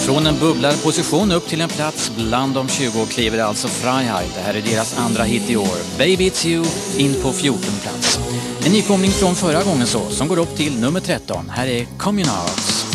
Från en bubblad position upp till en plats bland de 20 kliver alltså Freiheit. Det här är deras andra hit i år. Baby It's You in på 14 plats. En nykomling från förra gången som går upp till nummer 13. Här är Communards.